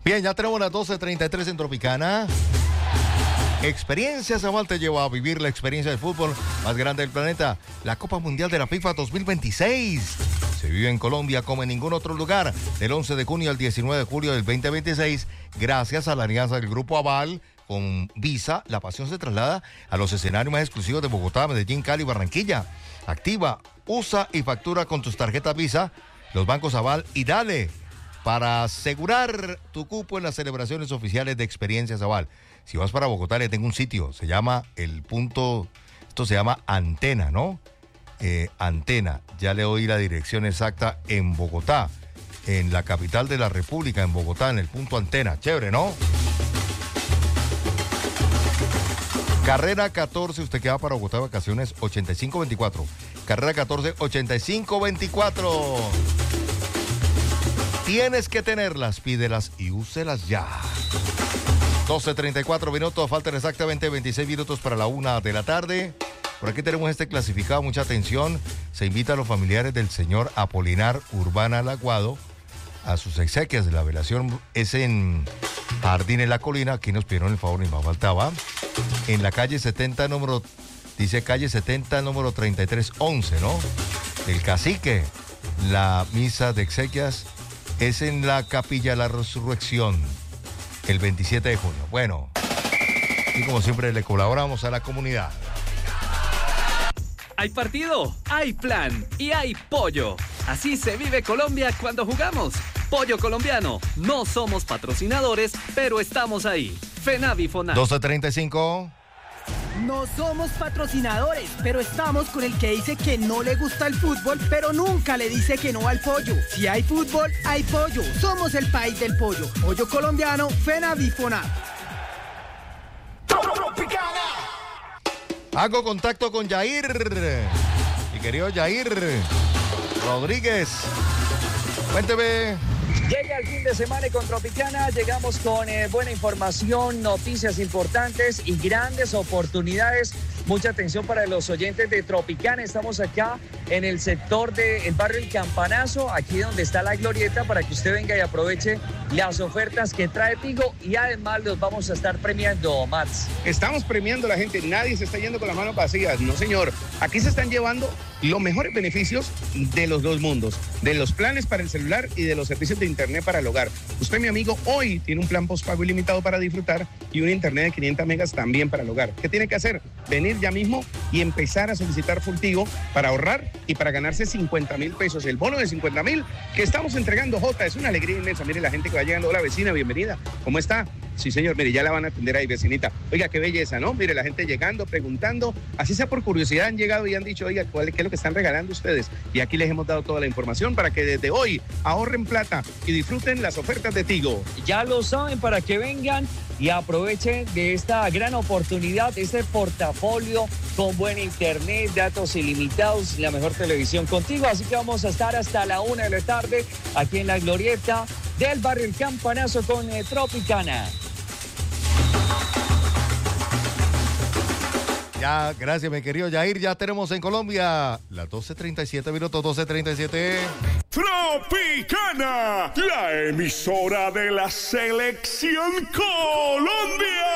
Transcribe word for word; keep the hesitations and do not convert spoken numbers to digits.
Bien, ya tenemos las doce treinta y tres en Tropicana. Experiencia Zabal te lleva a vivir la experiencia del fútbol más grande del planeta, la Copa Mundial de la FIFA dos mil veintiséis. Se vive en Colombia como en ningún otro lugar, del once de junio al diecinueve de julio del veinte veintiséis, gracias a la alianza del Grupo Aval con Visa. La pasión se traslada a los escenarios más exclusivos de Bogotá, Medellín, Cali y Barranquilla. Activa, usa y factura con tus tarjetas Visa, los bancos Aval y dale para asegurar tu cupo en las celebraciones oficiales de Experiencia Zabal. Si vas para Bogotá, le tengo un sitio, se llama el punto, esto se llama Antena, ¿no? Eh, Antena, ya le doy la dirección exacta en Bogotá, en la capital de la República, en Bogotá, en el punto Antena. Chévere, ¿no? Carrera catorce, usted que va para Bogotá de vacaciones, ochenta y cinco veinticuatro. Carrera catorce, ochenta y cinco veinticuatro. Tienes que tenerlas, pídelas y úselas ya. doce treinta y cuatro minutos, faltan exactamente veintiséis minutos para la una de la tarde. Por aquí tenemos este clasificado, mucha atención. Se invita a los familiares del señor Apolinar Urbana Laguado a sus exequias. La velación es en Jardín en la Colina. Aquí nos pidieron el favor, ni más faltaba. En la calle setenta, número, dice calle setenta, número treinta y tres once, ¿no? El Cacique. La misa de exequias es en la Capilla de la Resurrección, el veintisiete de junio. Bueno, y como siempre le colaboramos a la comunidad. Hay partido, hay plan y hay pollo. Así se vive Colombia cuando jugamos. Pollo colombiano. No somos patrocinadores, pero estamos ahí. FENAVI FONAV. doce treinta y cinco. No somos patrocinadores, pero estamos con el que dice que no le gusta el fútbol, pero nunca le dice que no al pollo. Si hay fútbol, hay pollo. Somos el país del pollo. Pollo colombiano, FENAVI FONAV. Hago contacto con Yair. Mi querido Yair Rodríguez. Cuénteme. Llega el fin de semana y con Tropicana llegamos con eh, buena información, noticias importantes y grandes oportunidades. Mucha atención para los oyentes de Tropicana. Estamos acá en el sector del barrio El Campanazo, aquí donde está la glorieta, para que usted venga y aproveche las ofertas que trae Tigo y además los vamos a estar premiando, Max. Estamos premiando a la gente, nadie se está yendo con las manos vacías, no señor. Aquí se están llevando los mejores beneficios de los dos mundos, de los planes para el celular y de los servicios de internet para el hogar. Usted, mi amigo, hoy tiene un plan postpago ilimitado para disfrutar y un internet de quinientas megas también para el hogar. ¿Qué tiene que hacer? Venir ya mismo y empezar a solicitar Fultigo para ahorrar y para ganarse cincuenta mil pesos. El bono de cincuenta mil que estamos entregando, Jota, es una alegría inmensa. Mire la gente que va llegando. Hola, vecina, bienvenida. ¿Cómo está? Sí, señor, mire, ya la van a atender ahí, vecinita. Oiga, qué belleza, ¿no? Mire, la gente llegando, preguntando, así sea por curiosidad, han llegado y han dicho, oiga, ¿cuál, ¿qué es lo que están regalando ustedes? Y aquí les hemos dado toda la información para que desde hoy ahorren plata y disfruten las ofertas de Tigo. Ya lo saben, para que vengan y aprovechen de esta gran oportunidad, este portafolio con buen internet, datos ilimitados, la mejor televisión contigo. Así que vamos a estar hasta la una de la tarde aquí en la glorieta del barrio El Campanazo con eh, Tropicana. Ya, gracias, mi querido Yair. Ya tenemos en Colombia las doce treinta y siete minutos, doce treinta y siete. Tropicana, la emisora de la Selección Colombia.